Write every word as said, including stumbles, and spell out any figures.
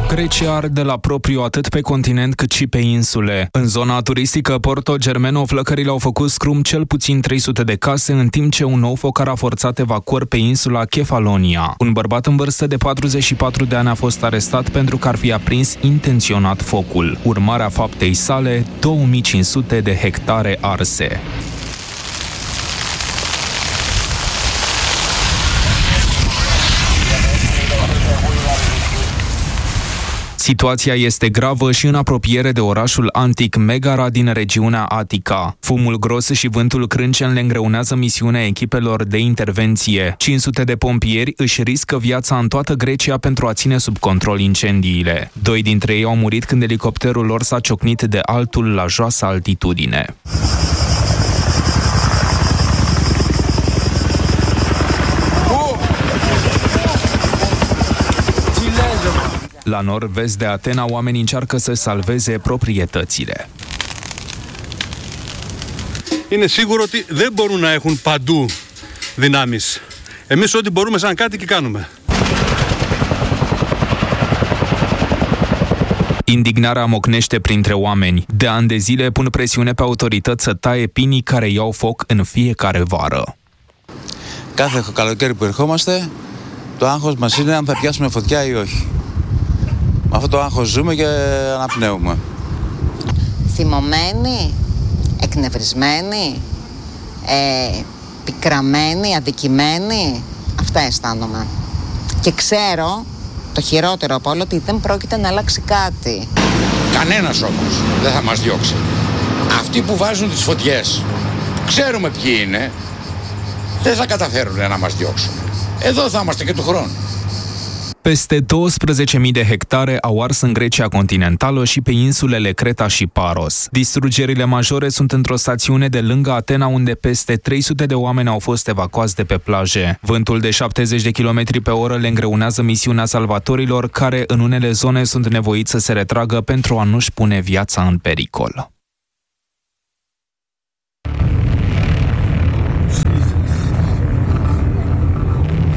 Grecia arde la propriu atât pe continent cât și pe insule. În zona turistică Porto Germeno, flăcările au făcut scrum cel puțin trei sute de case, în timp ce un nou foc a forțat evacuări pe insula Kefalonia. Un bărbat în vârstă de patruzeci și patru de ani a fost arestat pentru că ar fi aprins intenționat focul. Urmarea faptei sale, două mii cinci sute de hectare arse. Situația este gravă și în apropiere de orașul antic Megara din regiunea Atica. Fumul gros și vântul crâncen le îngreunează misiunea echipelor de intervenție. cinci sute de pompieri își riscă viața în toată Grecia pentru a ține sub control incendiile. Doi dintre ei au murit când elicopterul lor s-a ciocnit de altul la joasă altitudine. La nord-vest de Atena, oamenii încearcă să salveze proprietățile. Είναι σίγουρο ότι δεν μπορούν να έχουν παντού δυνάμεις. Εμείς ό,τι μπορούμε σαν κάτοικοι κάνουμε. Indignarea mocnește printre oameni. De ani de zile pun presiune pe autorități să taie pinii care iau foc în fiecare vară. Κάθε καλοκαίρι που ερχόμαστε, το άγχος μας είναι αν θα πιάσουμε φωτιά ή όχι. Με αυτό το άγχος ζούμε και αναπνέουμε. Θυμωμένοι, εκνευρισμένοι, ε, πικραμένοι, αδικημένοι. Αυτά αισθάνομαι. Και ξέρω, το χειρότερο από όλο, ότι δεν πρόκειται να αλλάξει κάτι. Κανένας όμως δεν θα μας διώξει. Αυτοί που βάζουν τις φωτιές, ξέρουμε ποιοι είναι, δεν θα καταφέρουν να μας διώξουν. Εδώ θα είμαστε και του χρόνου. Peste douăsprezece mii de hectare au ars în Grecia continentală și pe insulele Creta și Paros. Distrugerile majore sunt într-o stațiune de lângă Atena, unde peste trei sute de oameni au fost evacuați de pe plaje. Vântul de șaptezeci de kilometri pe oră le îngreunează misiunea salvatorilor, care în unele zone sunt nevoiți să se retragă pentru a nu-și pune viața în pericol.